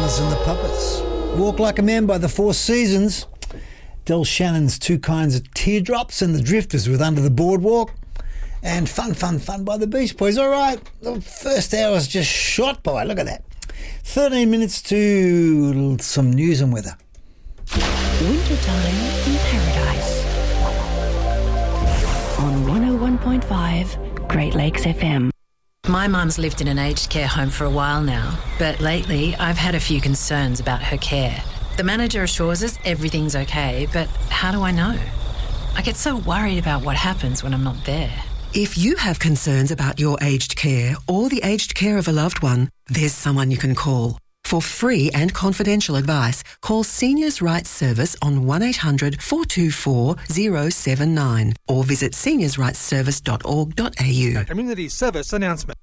Alice and the Puppets. Walk Like a Man by the Four Seasons. Del Shannon's Two Kinds of Teardrops and the Drifters with Under the Boardwalk. And Fun, Fun, Fun by the Beach Boys. All right, the first hour was just shot by. Look at that. 13 minutes to some news and weather. Wintertime in Paradise. On 101.5 Great Lakes FM. My mum's lived in an aged care home for a while now, but lately I've had a few concerns about her care. The manager assures us everything's okay, but how do I know? I get so worried about what happens when I'm not there. If you have concerns about your aged care or the aged care of a loved one, there's someone you can call. For free and confidential advice, call Seniors' Rights Service on 1800 424 079 or visit seniorsrightsservice.org.au. Community Service Announcement.